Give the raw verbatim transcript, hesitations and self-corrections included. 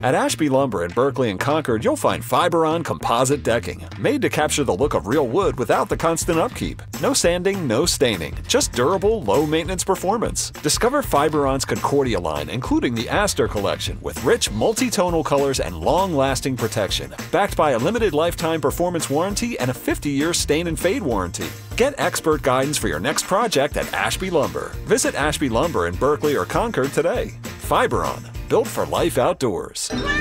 At Ashby Lumber in Berkeley and Concord, you'll find Fiberon composite decking, made to capture the look of real wood without the constant upkeep. No sanding, no staining, just durable, low-maintenance performance. Discover Fiberon's Concordia line, including the Aster collection, with rich, multi-tonal colors and long-lasting protection, backed by a limited lifetime performance warranty and a fifty-year stain and fade warranty. Get expert guidance for your next project at Ashby Lumber. Visit Ashby Lumber in Berkeley or Concord today. Fiberon, built for life outdoors.